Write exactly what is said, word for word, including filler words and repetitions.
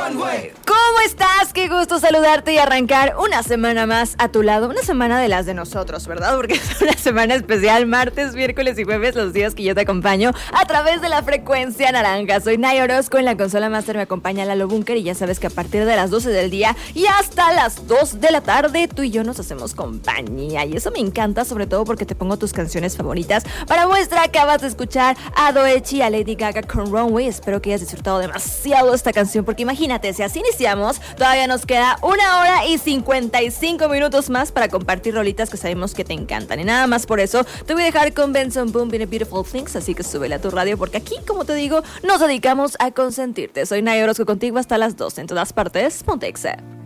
Runway. ¿Cómo estás? Qué gusto saludarte y arrancar una semana más a tu lado. Una semana de las de nosotros, ¿verdad? Porque es una semana especial, martes, miércoles y jueves, los días que yo te acompaño a través de la frecuencia naranja. Soy Nay Orozco, en la consola master me acompaña Lalo Bunker y ya sabes que a partir de las doce del día y hasta las dos de la tarde tú y yo nos hacemos compañía. Y eso me encanta, sobre todo porque te pongo tus canciones favoritas. Para muestra acabas de escuchar a Doechii, a Lady Gaga con Runway. Espero que hayas disfrutado demasiado esta canción porque imagínate, si así iniciamos, todavía nos queda una hora y cincuenta y cinco minutos más para compartir rolitas que sabemos que te encantan. Y nada más por eso te voy a dejar con Benson Boom in a Beautiful Things, así que súbele a tu radio porque aquí, como te digo, nos dedicamos a consentirte. Soy Nay Orozco contigo hasta las doce en todas partes. Ponte Exa.